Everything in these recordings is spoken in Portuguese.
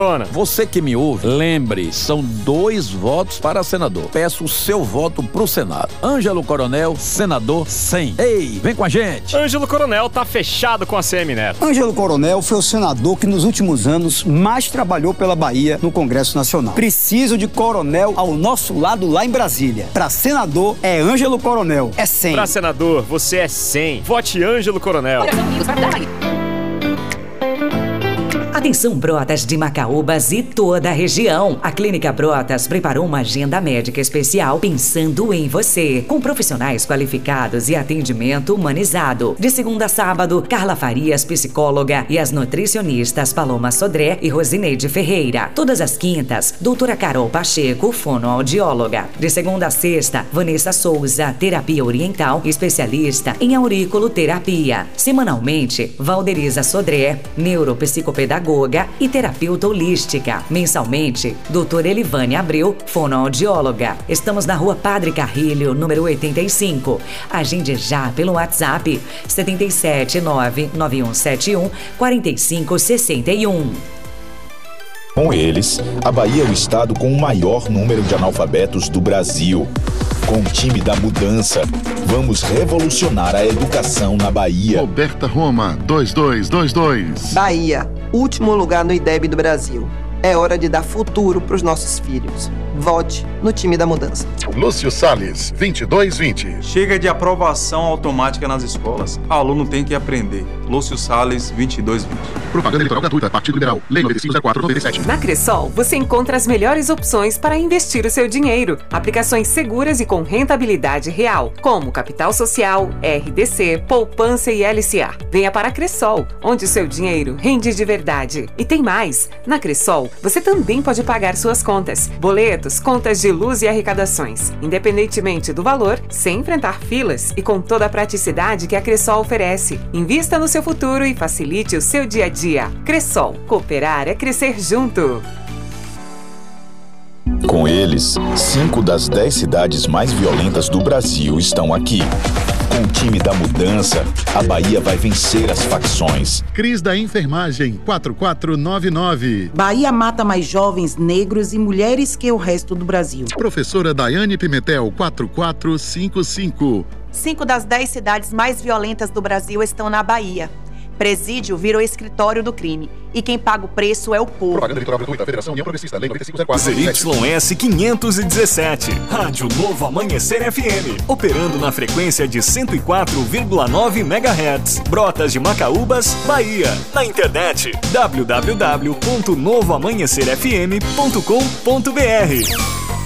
Você que me ouve, lembre, são 2 votos para senador. Peço o seu voto pro Senado. Ângelo Coronel, senador 100. Ei, vem com a gente. Ângelo Coronel tá fechado com a CM Neto. Ângelo Coronel foi o senador que nos últimos anos mais trabalhou pela Bahia no Congresso Nacional. Preciso de coronel ao nosso lado lá em Brasília. Pra senador é Ângelo Coronel, é 100. Pra senador, você é 100. Vote Ângelo Coronel. Atenção, Brotas de Macaúbas e toda a região. A Clínica Brotas preparou uma agenda médica especial pensando em você, com profissionais qualificados e atendimento humanizado. De segunda a sábado, Carla Farias, psicóloga, e as nutricionistas Paloma Sodré e Rosineide Ferreira. Todas as quintas, doutora Carol Pacheco, fonoaudióloga. De segunda a sexta, Vanessa Souza, terapia oriental, especialista em auriculoterapia. Semanalmente, Valderiza Sodré, neuropsicopedagoga e terapeuta holística. Mensalmente, doutora Elivane Abreu, fonoaudióloga. Estamos na Rua Padre Carrilho, número 85. Agende já pelo WhatsApp 77991714561. Com eles, a Bahia é o estado com o maior número de analfabetos do Brasil. Com o time da mudança, vamos revolucionar a educação na Bahia. Roberta Roma, 2222. Bahia, último lugar no IDEB do Brasil. É hora de dar futuro para os nossos filhos. Vote no time da mudança. Lúcio Salles, 2220. Chega de aprovação automática nas escolas. O aluno tem que aprender. Lúcio Salles, 2220. Propaganda eleitoral gratuita. Partido Liberal. Lei 9504/97. Na Cressol, você encontra as melhores opções para investir o seu dinheiro. Aplicações seguras e com rentabilidade real, como Capital Social, RDC, Poupança e LCA. Venha para a Cressol, onde o seu dinheiro rende de verdade. E tem mais. Na Cressol, você também pode pagar suas contas, boletos, contas de luz e arrecadações, independentemente do valor, sem enfrentar filas e com toda a praticidade que a Cressol oferece. Invista no seu futuro e facilite o seu dia a dia. Cressol, cooperar é crescer junto. Com eles, 5 das 10 cidades mais violentas do Brasil estão aqui. Com o time da mudança, a Bahia vai vencer as facções. Cris da Enfermagem, 4499. Bahia mata mais jovens, negros e mulheres que o resto do Brasil. Professora Daiane Pimentel, 4455. 5 das 10 cidades mais violentas do Brasil estão na Bahia. Presídio virou escritório do crime. E quem paga o preço é o povo. Propaganda eleitoral gratuita. Federação União Progressista. Lei 9504. ZYS 517. Rádio Novo Amanhecer FM. Operando na frequência de 104,9 MHz. Brotas de Macaúbas, Bahia. Na internet www.novoamanhecerfm.com.br.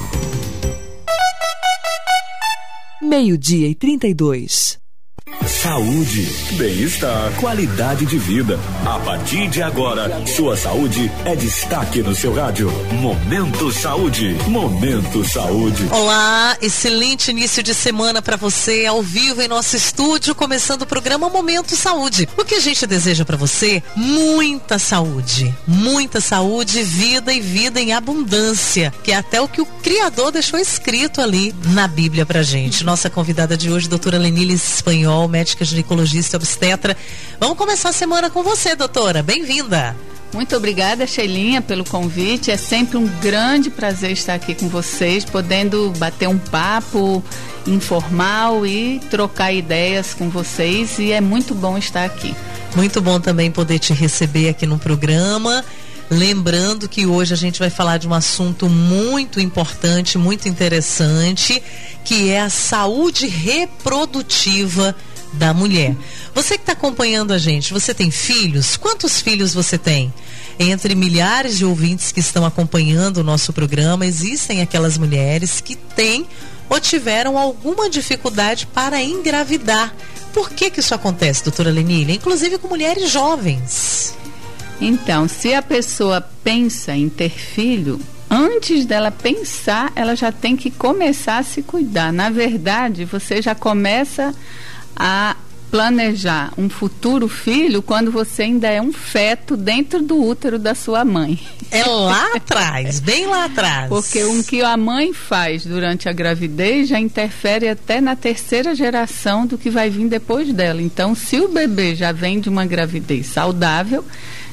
12:32. Saúde, bem-estar, qualidade de vida. A partir de agora, sua saúde é destaque no seu rádio. Momento Saúde. Momento Saúde. Olá, excelente início de semana para você, ao vivo em nosso estúdio, começando o programa Momento Saúde. O que a gente deseja para você? Muita saúde, vida e vida em abundância, que é até o que o Criador deixou escrito ali na Bíblia pra gente. Nossa convidada de hoje, doutora Lenile Espanhol, médica ginecologista obstetra. Vamos começar a semana com você, doutora. Bem-vinda. Muito obrigada, Sheilinha, pelo convite. É sempre um grande prazer estar aqui com vocês, podendo bater um papo informal e trocar ideias com vocês, e é muito bom estar aqui. Muito bom também poder te receber aqui no programa. Lembrando que hoje a gente vai falar de um assunto muito importante, muito interessante, que é a saúde reprodutiva da mulher. Você que está acompanhando a gente, você tem filhos? Quantos filhos você tem? Entre milhares de ouvintes que estão acompanhando o nosso programa, existem aquelas mulheres que têm ou tiveram alguma dificuldade para engravidar. Por que isso acontece, doutora Lenile? Inclusive com mulheres jovens. Então, se a pessoa pensa em ter filho, antes dela pensar, ela já tem que começar a se cuidar. Na verdade, você já começa a planejar um futuro filho quando você ainda é um feto dentro do útero da sua mãe. É lá atrás, bem lá atrás. Porque o que a mãe faz durante a gravidez já interfere até na terceira geração do que vai vir depois dela. Então, se o bebê já vem de uma gravidez saudável,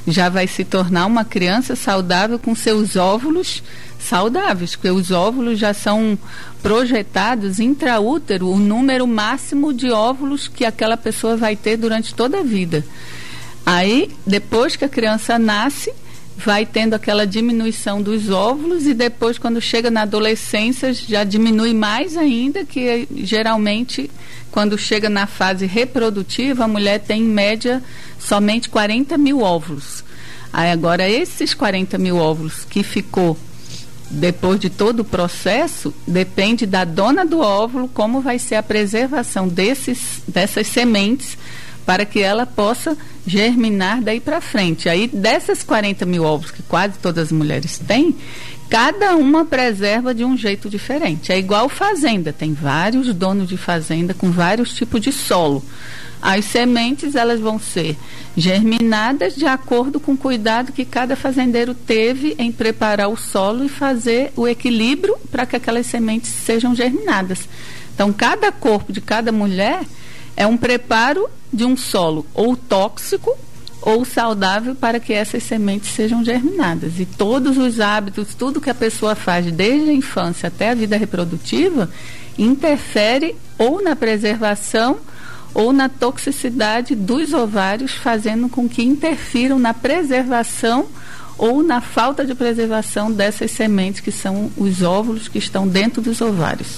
já vai se tornar uma criança saudável com seus óvulos saudáveis, porque os óvulos já são projetados intraútero, o número máximo de óvulos que aquela pessoa vai ter durante toda a vida. Aí, depois que a criança nasce, vai tendo aquela diminuição dos óvulos, e depois, quando chega na adolescência, já diminui mais ainda, que geralmente, quando chega na fase reprodutiva, a mulher tem em média somente 40 mil óvulos. Aí agora, esses 40 mil óvulos que ficou depois de todo o processo, depende da dona do óvulo, como vai ser a preservação dessas sementes, para que ela possa germinar daí para frente. Aí, dessas 40 mil óvulos que quase todas as mulheres têm, cada uma preserva de um jeito diferente. É igual fazenda, tem vários donos de fazenda com vários tipos de solo. As sementes, elas vão ser germinadas de acordo com o cuidado que cada fazendeiro teve em preparar o solo e fazer o equilíbrio para que aquelas sementes sejam germinadas. Então, cada corpo de cada mulher é um preparo de um solo ou tóxico ou saudável para que essas sementes sejam germinadas. E todos os hábitos, tudo que a pessoa faz desde a infância até a vida reprodutiva, interfere ou na preservação ou na toxicidade dos ovários, fazendo com que interfiram na preservação ou na falta de preservação dessas sementes, que são os óvulos que estão dentro dos ovários.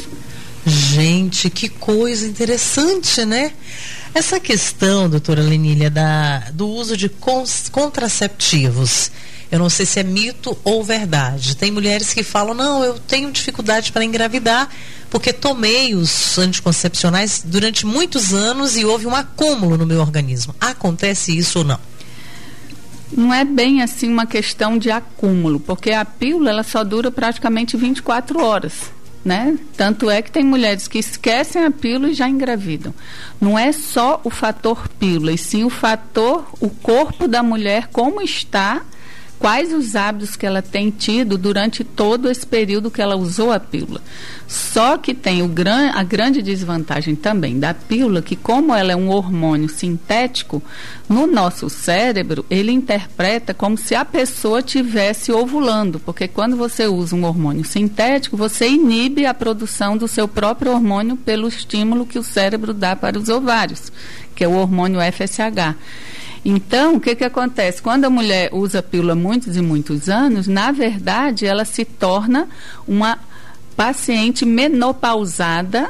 Gente, que coisa interessante, né? Essa questão, doutora Lenília, do uso de contraceptivos, eu não sei se é mito ou verdade. Tem mulheres que falam, não, eu tenho dificuldade para engravidar porque tomei os anticoncepcionais durante muitos anos e houve um acúmulo no meu organismo. Acontece isso ou não? Não é bem assim uma questão de acúmulo, porque a pílula, ela só dura praticamente 24 horas. Né? Tanto é que tem mulheres que esquecem a pílula e já engravidam. Não é só o fator pílula, e sim o fator, o corpo da mulher, como está, quais os hábitos que ela tem tido durante todo esse período que ela usou a pílula. Só que tem a grande desvantagem também da pílula, que como ela é um hormônio sintético, no nosso cérebro, ele interpreta como se a pessoa estivesse ovulando, porque quando você usa um hormônio sintético, você inibe a produção do seu próprio hormônio pelo estímulo que o cérebro dá para os ovários, que é o hormônio FSH. Então, o que acontece? Quando a mulher usa a pílula muitos e muitos anos, na verdade, ela se torna uma paciente menopausada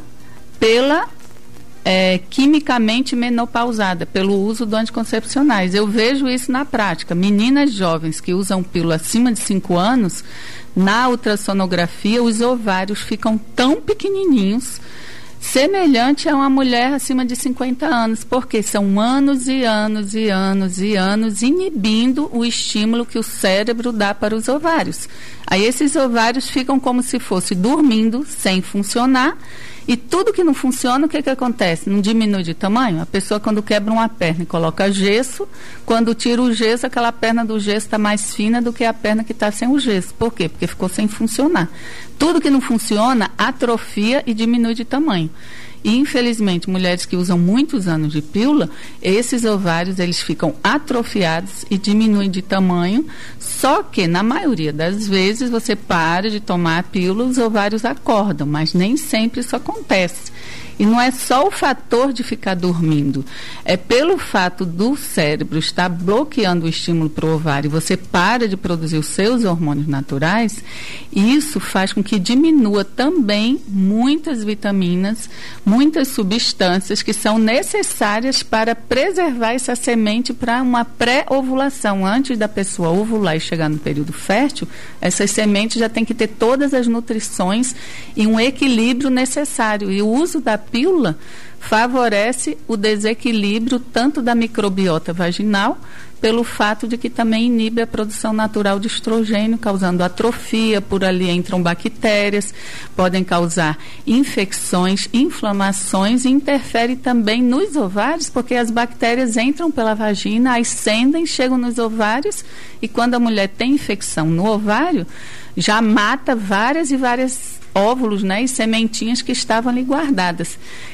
quimicamente menopausada, pelo uso de anticoncepcionais. Eu vejo isso na prática. Meninas jovens que usam pílula acima de 5 anos, na ultrassonografia, os ovários ficam tão pequenininhos, semelhante a uma mulher acima de 50 anos, porque são anos e anos e anos e anos inibindo o estímulo que o cérebro dá para os ovários. Aí esses ovários ficam como se fosse dormindo, sem funcionar, e tudo que não funciona, o que acontece? Não diminui de tamanho? A pessoa, quando quebra uma perna e coloca gesso, quando tira o gesso, aquela perna do gesso está mais fina do que a perna que está sem o gesso. Por quê? Porque ficou sem funcionar. Tudo que não funciona atrofia e diminui de tamanho. E, infelizmente, mulheres que usam muitos anos de pílula, esses ovários, eles ficam atrofiados e diminuem de tamanho, só que, na maioria das vezes, você para de tomar a pílula, os ovários acordam, mas nem sempre isso acontece. E não é só o fator de ficar dormindo, é pelo fato do cérebro estar bloqueando o estímulo para o ovário, você para de produzir os seus hormônios naturais, e isso faz com que diminua também muitas vitaminas, muitas substâncias que são necessárias para preservar essa semente para uma pré-ovulação. Antes da pessoa ovular e chegar no período fértil, essas sementes já têm que ter todas as nutrições e um equilíbrio necessário. E o uso da pílula favorece o desequilíbrio tanto da microbiota vaginal, pelo fato de que também inibe a produção natural de estrogênio, causando atrofia, por ali entram bactérias, podem causar infecções, inflamações, e interfere também nos ovários, porque as bactérias entram pela vagina, ascendem, chegam nos ovários, e quando a mulher tem infecção no ovário, já mata várias e várias óvulos, né, e sementinhas que estavam ali guardadas.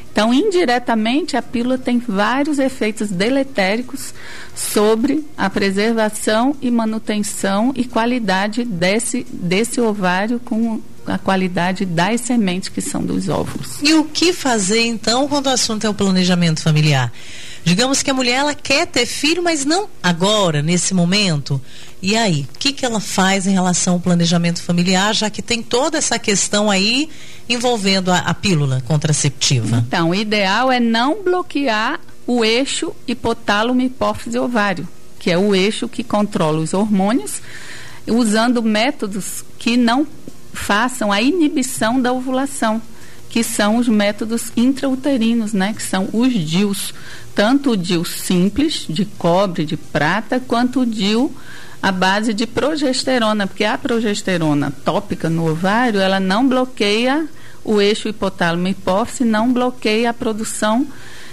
Então, indiretamente, a pílula tem vários efeitos deletéricos sobre a preservação e manutenção e qualidade desse ovário com a qualidade das sementes que são dos óvulos. E o que fazer, então, quando o assunto é o planejamento familiar? Digamos que a mulher, ela quer ter filho, mas não agora, nesse momento. E aí, o que ela faz em relação ao planejamento familiar, já que tem toda essa questão aí envolvendo a pílula contraceptiva? Então, o ideal é não bloquear o eixo hipotálamo, hipófise e ovário, que é o eixo que controla os hormônios, usando métodos que não façam a inibição da ovulação, que são os métodos intrauterinos, né, que são os DIUs, tanto o DIU simples, de cobre, de prata, quanto o DIU à base de progesterona, porque a progesterona tópica no ovário, ela não bloqueia o eixo hipotálamo-hipófise, não bloqueia a produção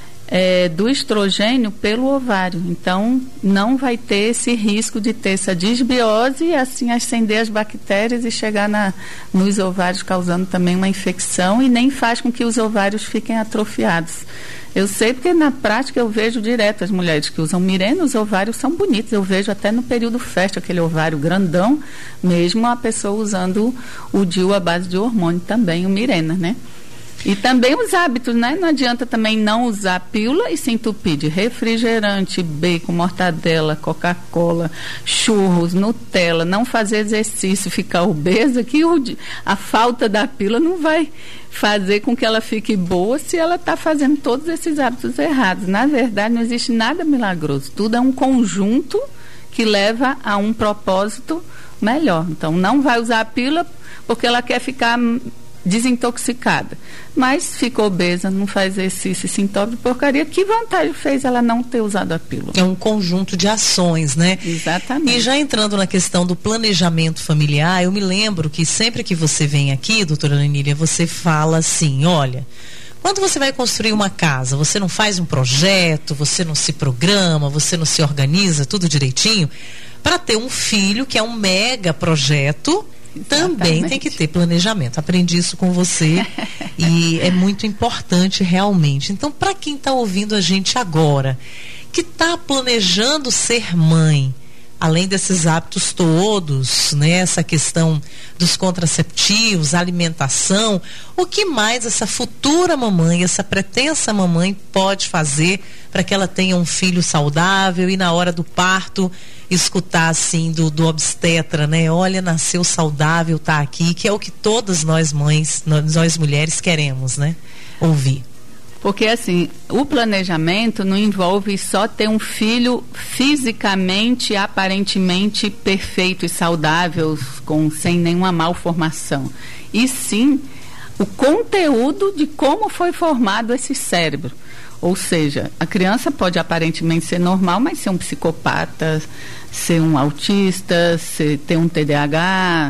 do estrogênio pelo ovário. Então, não vai ter esse risco de ter essa disbiose e assim ascender as bactérias e chegar nos ovários, causando também uma infecção, e nem faz com que os ovários fiquem atrofiados. Eu sei porque na prática eu vejo direto as mulheres que usam Mirena, os ovários são bonitos. Eu vejo até no período fértil, aquele ovário grandão, mesmo a pessoa usando o DIU à base de hormônio também, o Mirena, né? E também os hábitos, né? Não adianta também não usar pílula e se entupir de refrigerante, bacon, mortadela, Coca-Cola, churros, Nutella, não fazer exercício, ficar obesa, que a falta da pílula não vai fazer com que ela fique boa se ela está fazendo todos esses hábitos errados. Na verdade, não existe nada milagroso. Tudo é um conjunto que leva a um propósito melhor. Então, não vai usar a pílula porque ela quer ficar desintoxicada, mas ficou obesa, não faz exercício, se entope de porcaria. Que vantagem fez ela não ter usado a pílula? É um conjunto de ações, né? Exatamente. E já entrando na questão do planejamento familiar, eu me lembro que sempre que você vem aqui, doutora Lenília, você fala assim, olha, quando você vai construir uma casa, você não faz um projeto, você não se programa, você não se organiza tudo direitinho, para ter um filho que é um mega projeto. Também tem que ter planejamento. Aprendi isso com você e é muito importante realmente. Então, para quem está ouvindo a gente agora, que está planejando ser mãe, além desses hábitos todos, né, essa questão dos contraceptivos, alimentação, o que mais essa futura mamãe, essa pretensa mamãe pode fazer para que ela tenha um filho saudável e na hora do parto escutar assim do obstetra, né? Olha, nasceu saudável, tá aqui, que é o que todas nós mães, nós mulheres queremos, né? Ouvir. Porque assim, o planejamento não envolve só ter um filho fisicamente, aparentemente perfeito e saudável, sem nenhuma malformação. E sim, o conteúdo de como foi formado esse cérebro. Ou seja, a criança pode aparentemente ser normal, mas ser um psicopata, ser um autista, ter um TDAH,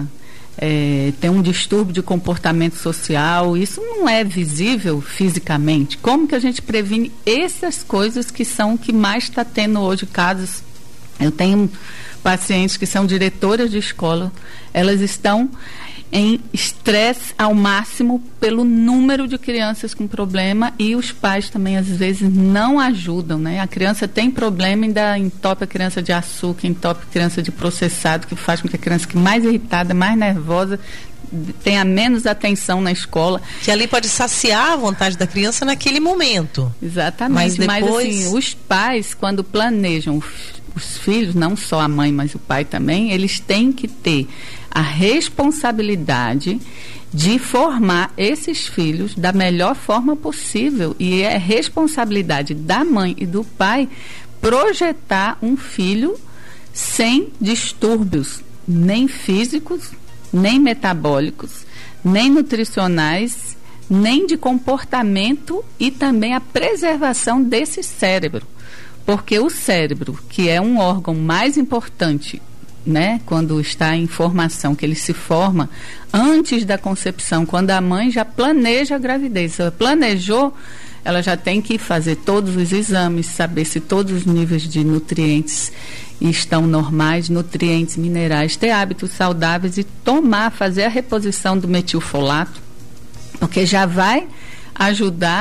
ter um distúrbio de comportamento social. Isso não é visível fisicamente. Como que a gente previne essas coisas que são o que mais está tendo hoje casos? Eu tenho pacientes que são diretoras de escola, elas estão em estresse ao máximo pelo número de crianças com problema, e os pais também às vezes não ajudam, né? A criança tem problema, ainda entope a criança de açúcar, entope a criança de processado, que faz com que a criança fique mais irritada, mais nervosa, tenha menos atenção na escola. Que ali pode saciar a vontade da criança naquele momento. Exatamente, mas assim, os pais, quando planejam os filhos, não só a mãe, mas o pai também, eles têm que ter a responsabilidade de formar esses filhos da melhor forma possível, e é responsabilidade da mãe e do pai projetar um filho sem distúrbios, nem físicos, nem metabólicos, nem nutricionais, nem de comportamento, e também a preservação desse cérebro, porque o cérebro, que é um órgão mais importante, né, quando está em formação, que ele se forma antes da concepção, quando a mãe já planeja a gravidez. Se ela planejou, ela já tem que fazer todos os exames, saber se todos os níveis de nutrientes estão normais, nutrientes, minerais, ter hábitos saudáveis e fazer a reposição do metilfolato, porque já vai ajudar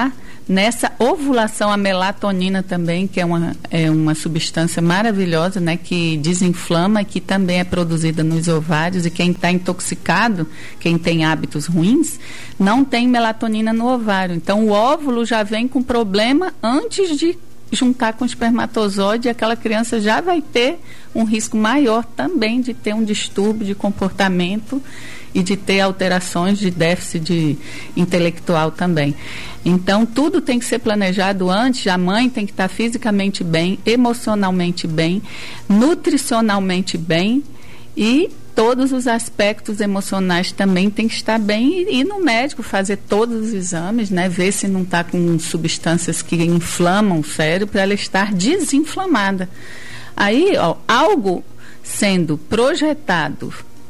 Nessa ovulação, a melatonina também, que é uma substância maravilhosa, né, que desinflama, que também é produzida nos ovários, e quem está intoxicado, quem tem hábitos ruins, não tem melatonina no ovário. Então, o óvulo já vem com problema antes de juntar com o espermatozoide, e aquela criança já vai ter um risco maior também de ter um distúrbio de comportamento e de ter alterações de déficit intelectual também. Então, tudo tem que ser planejado antes. A mãe tem que estar fisicamente bem, emocionalmente bem, nutricionalmente bem, e todos os aspectos emocionais também tem que estar bem, e ir no médico fazer todos os exames, né? Ver se não está com substâncias que inflamam o cérebro, para ela estar desinflamada. Aí, algo sendo projetado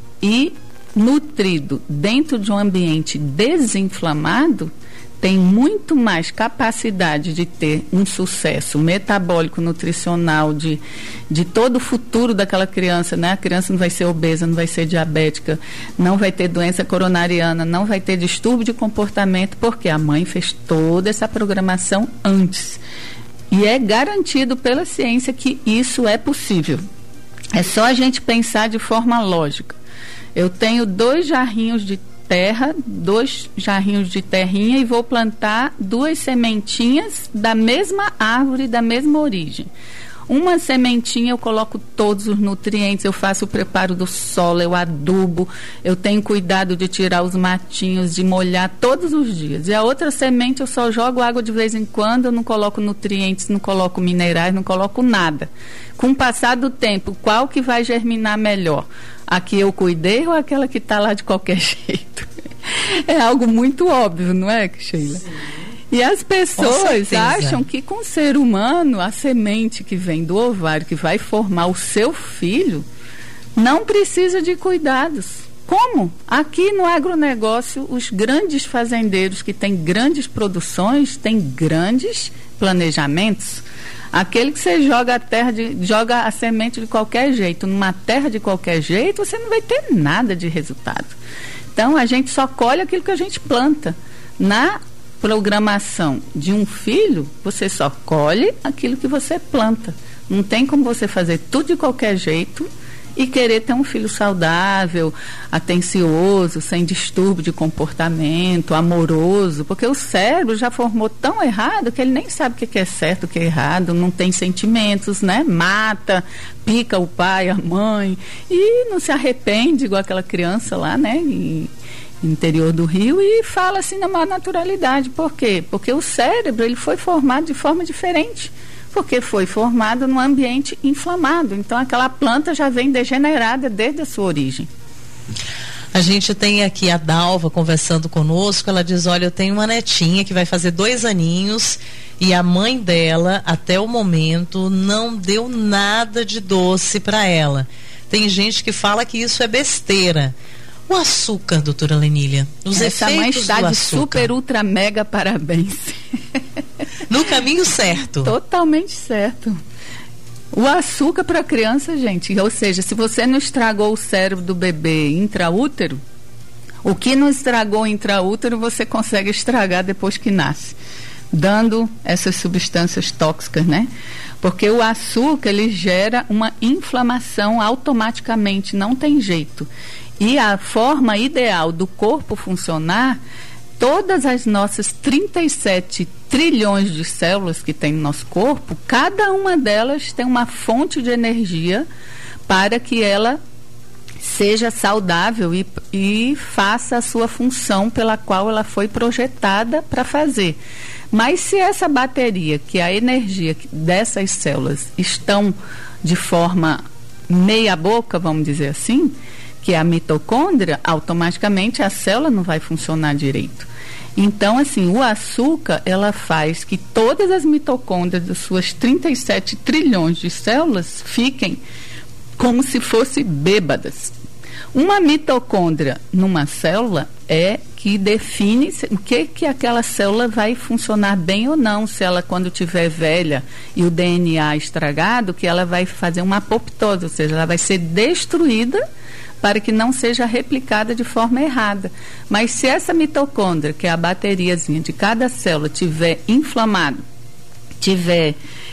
e nutrido dentro de um ambiente desinflamado tem muito mais capacidade de ter um sucesso metabólico, nutricional, de todo o futuro daquela criança, né? A criança não vai ser obesa, não vai ser diabética, não vai ter doença coronariana, não vai ter distúrbio de comportamento, porque a mãe fez toda essa programação antes. E é garantido pela ciência que isso é possível. É só a gente pensar de forma lógica. Eu tenho 2 jarrinhos de terra, 2 jarrinhos de terrinha, e vou plantar 2 sementinhas da mesma árvore, da mesma origem. Uma sementinha eu coloco todos os nutrientes, eu faço o preparo do solo, eu adubo, eu tenho cuidado de tirar os matinhos, de molhar todos os dias. E a outra semente eu só jogo água de vez em quando, eu não coloco nutrientes, não coloco minerais, não coloco nada. Com o passar do tempo, qual que vai germinar melhor? A que eu cuidei ou aquela que está lá de qualquer jeito? É algo muito óbvio, não é, Sheila? Sim. E as pessoas acham que com o ser humano, a semente que vem do ovário, que vai formar o seu filho, não precisa de cuidados. Como? Aqui no agronegócio, os grandes fazendeiros que têm grandes produções, têm grandes planejamentos. Aquele que você joga a semente de qualquer jeito, numa terra de qualquer jeito, você não vai ter nada de resultado. Então, a gente só colhe aquilo que a gente planta. Na programação de um filho, você só colhe aquilo que você planta. Não tem como você fazer tudo de qualquer jeito e querer ter um filho saudável, atencioso, sem distúrbio de comportamento, amoroso, porque o cérebro já formou tão errado que ele nem sabe o que é certo, o que é errado, não tem sentimentos, né? Mata, pica o pai, a mãe, e não se arrepende igual aquela criança lá, né? Interior do Rio, e fala assim na maior naturalidade. Por quê? Porque o cérebro ele foi formado de forma diferente, porque foi formado num ambiente inflamado. Então aquela planta já vem degenerada desde a sua origem. A gente tem aqui a Dalva conversando conosco. Ela diz: olha, eu tenho uma netinha que vai fazer 2 aninhos e a mãe dela até o momento não deu nada de doce para ela. Tem gente que fala que isso é besteira. O açúcar, doutora Lenília, os essa efeitos mãe está do de açúcar. super, ultra, mega parabéns. No caminho certo. Totalmente certo. O açúcar para a criança, gente, ou seja, se você não estragou o cérebro do bebê intraútero, o que não estragou intraútero, você consegue estragar depois que nasce, dando essas substâncias tóxicas, né? Porque o açúcar, ele gera uma inflamação automaticamente, não tem jeito. E a forma ideal do corpo funcionar, todas as nossas 37 trilhões de células que tem no nosso corpo, cada uma delas tem uma fonte de energia para que ela seja saudável e faça a sua função pela qual ela foi projetada para fazer. Mas se essa bateria, que é a energia dessas células, estão de forma meia boca, vamos dizer assim, que é a mitocôndria, automaticamente a célula não vai funcionar direito. Então, assim, o açúcar, ela faz que todas as mitocôndrias das suas 37 trilhões de células fiquem como se fossem bêbadas. Uma mitocôndria numa célula é que define o que aquela célula vai funcionar bem ou não. Se ela, quando estiver velha e o DNA estragado, que ela vai fazer uma apoptose, ou seja, ela vai ser destruída para que não seja replicada de forma errada. Mas se essa mitocôndria, que é a bateriazinha de cada célula, tiver inflamado, tiver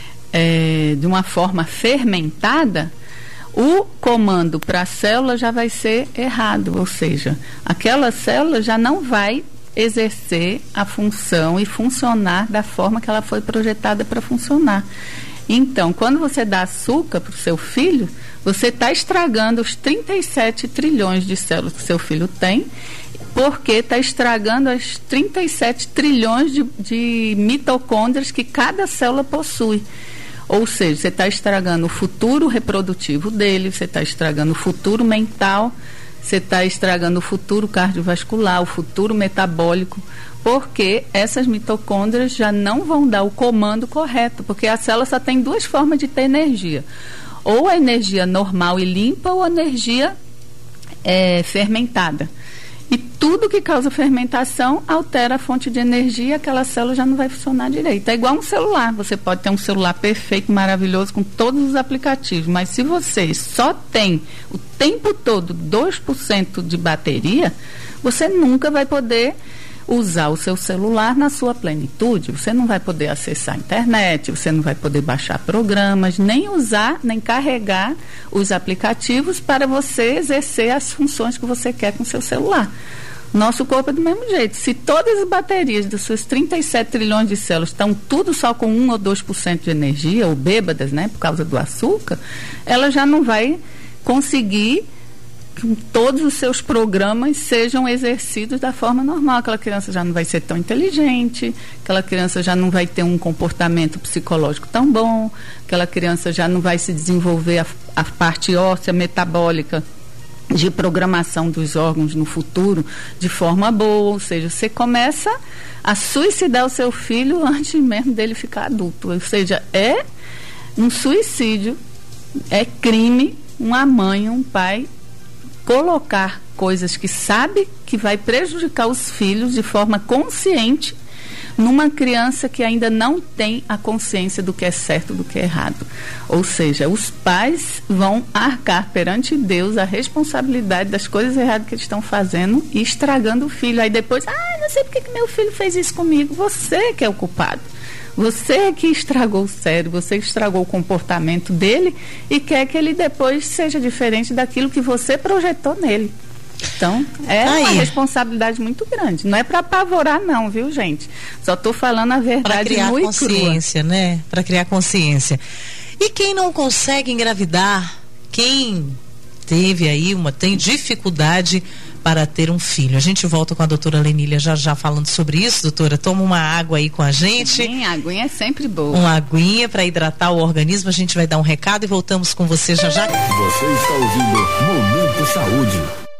de uma forma fermentada, o comando para a célula já vai ser errado, ou seja, aquela célula já não vai exercer a função e funcionar da forma que ela foi projetada para funcionar. Então, quando você dá açúcar para o seu filho, você está estragando os 37 trilhões de células que o seu filho tem, porque está estragando as 37 trilhões de mitocôndrias que cada célula possui. Ou seja, você está estragando o futuro reprodutivo dele, você está estragando o futuro mental, você está estragando o futuro cardiovascular, o futuro metabólico, porque essas mitocôndrias já não vão dar o comando correto, porque a célula só tem duas formas de ter energia. Ou a energia normal e limpa, ou a energia fermentada. E tudo que causa fermentação altera a fonte de energia e aquela célula já não vai funcionar direito. É igual um celular. Você pode ter um celular perfeito, maravilhoso, com todos os aplicativos, mas se você só tem o tempo todo 2% de bateria, você nunca vai poder usar o seu celular na sua plenitude. Você não vai poder acessar a internet, você não vai poder baixar programas, nem usar, nem carregar os aplicativos para você exercer as funções que você quer com o seu celular. Nosso corpo é do mesmo jeito. Se todas as baterias dos seus 37 trilhões de células estão tudo só com 1 ou 2% de energia, ou bêbadas, né, por causa do açúcar, ela já não vai conseguir que todos os seus programas sejam exercidos da forma normal. Aquela criança já não vai ser tão inteligente, aquela criança já não vai ter um comportamento psicológico tão bom, aquela criança já não vai se desenvolver a parte óssea metabólica de programação dos órgãos no futuro de forma boa. Ou seja, você começa a suicidar o seu filho antes mesmo dele ficar adulto. Ou seja, é um suicídio, é crime uma mãe, um pai colocar coisas que sabe que vai prejudicar os filhos de forma consciente numa criança que ainda não tem a consciência do que é certo, do que é errado. Ou seja, os pais vão arcar perante Deus a responsabilidade das coisas erradas que eles estão fazendo e estragando o filho. Aí depois, não sei porque que meu filho fez isso comigo. Você que é o culpado. Você que estragou o cérebro, você que estragou o comportamento dele e quer que ele depois seja diferente daquilo que você projetou nele. Então, é uma responsabilidade muito grande. Não é para apavorar não, viu, gente? Só estou falando a verdade nua e crua. Para criar consciência, né? Para criar consciência. E quem não consegue engravidar, quem teve aí tem dificuldade para ter um filho. A gente volta com a doutora Lenília já falando sobre isso. Doutora, toma uma água aí com a gente. Sim, a aguinha é sempre boa. Uma aguinha para hidratar o organismo. A gente vai dar um recado e voltamos com você já. Você está ouvindo Momento Saúde.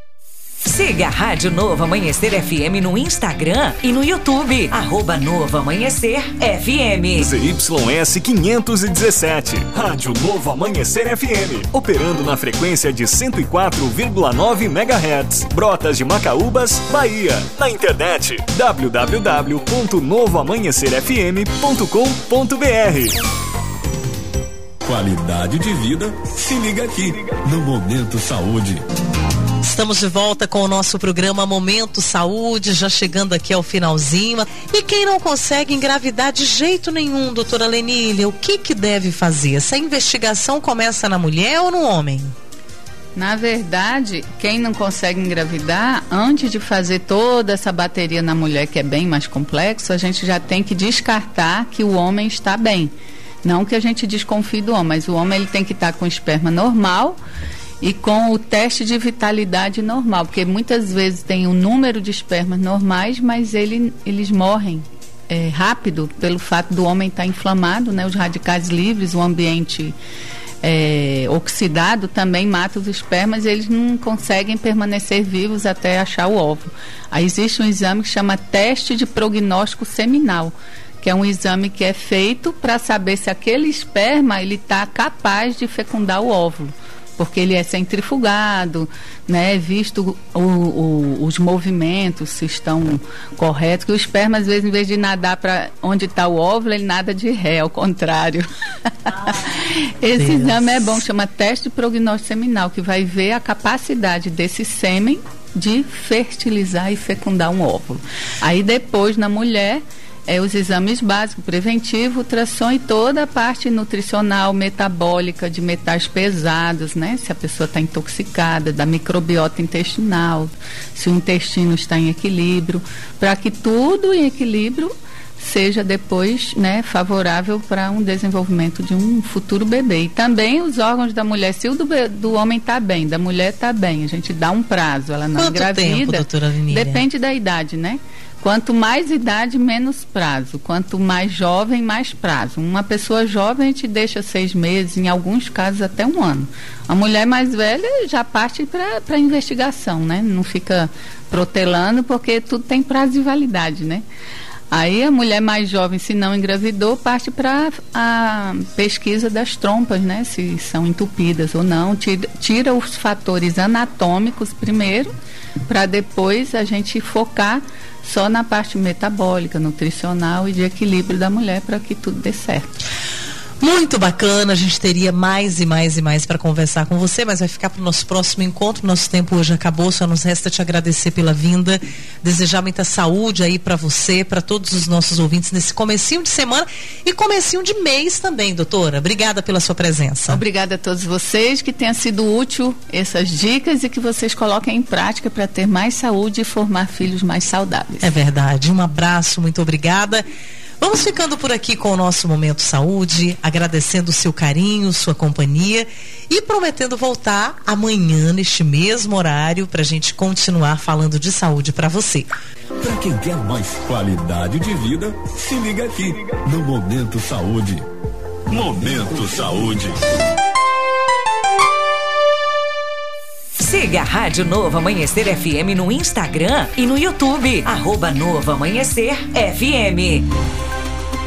Siga a Rádio Novo Amanhecer FM no Instagram e no YouTube. @Novo Amanhecer FM. ZYS 517. Rádio Novo Amanhecer FM. Operando na frequência de 104,9 MHz. Brotas de Macaúbas, Bahia. Na internet www.novoamanhecerfm.com.br. Qualidade de vida, se liga aqui no Momento Saúde. Estamos de volta com o nosso programa Momento Saúde, já chegando aqui ao finalzinho. E quem não consegue engravidar de jeito nenhum, doutora Lenília, o que deve fazer? Essa investigação começa na mulher ou no homem? Na verdade, quem não consegue engravidar, antes de fazer toda essa bateria na mulher, que é bem mais complexo, a gente já tem que descartar que o homem está bem. Não que a gente desconfie do homem, mas o homem ele tem que estar com esperma normal e com o teste de vitalidade normal, porque muitas vezes tem um número de espermas normais, mas eles morrem rápido pelo fato do homem estar inflamado, né? Os radicais livres, o ambiente oxidado também mata os espermas e eles não conseguem permanecer vivos até achar o óvulo. Aí existe um exame que chama teste de prognóstico seminal, que é um exame que é feito para saber se aquele esperma ele está capaz de fecundar o óvulo. porque ele é centrifugado, né? Visto os movimentos, se estão corretos, que o esperma, às vezes, em vez de nadar para onde está o óvulo, ele nada de ré, ao contrário. Esse exame é bom, chama teste de prognóstico seminal, que vai ver a capacidade desse sêmen de fertilizar e fecundar um óvulo. Aí depois, na mulher, os exames básicos, preventivo, ultrassom e toda a parte nutricional, metabólica, de metais pesados, né? Se a pessoa está intoxicada, da microbiota intestinal, se o intestino está em equilíbrio, para que tudo em equilíbrio seja depois, né, favorável para um desenvolvimento de um futuro bebê. E também os órgãos da mulher, se o do homem está bem, da mulher está bem, a gente dá um prazo, ela não engravida. Quanto tempo, doutora Linília? Depende da idade, né? Quanto mais idade, menos prazo. Quanto mais jovem, mais prazo. Uma pessoa jovem a gente deixa 6 meses, em alguns casos até 1 ano. A mulher mais velha já parte para investigação, né? Não fica protelando, porque tudo tem prazo de validade, né? Aí a mulher mais jovem, se não engravidou, parte para a pesquisa das trompas, né? Se são entupidas ou não. Tira os fatores anatômicos primeiro, para depois a gente focar só na parte metabólica, nutricional e de equilíbrio da mulher, para que tudo dê certo. Muito bacana, a gente teria mais e mais e mais para conversar com você, mas vai ficar para o nosso próximo encontro. Nosso tempo hoje acabou, só nos resta te agradecer pela vinda, desejar muita saúde aí para você, para todos os nossos ouvintes nesse comecinho de semana e comecinho de mês também, doutora. Obrigada pela sua presença. Obrigada a todos vocês, que tenha sido útil essas dicas e que vocês coloquem em prática para ter mais saúde e formar filhos mais saudáveis. É verdade, um abraço, muito obrigada. Vamos ficando por aqui com o nosso Momento Saúde, agradecendo o seu carinho, sua companhia e prometendo voltar amanhã neste mesmo horário para a gente continuar falando de saúde para você. Para quem quer mais qualidade de vida, se liga aqui no Momento Saúde. Momento Saúde. Siga a Rádio Novo Amanhecer FM no Instagram e no YouTube. @Novo Amanhecer FM.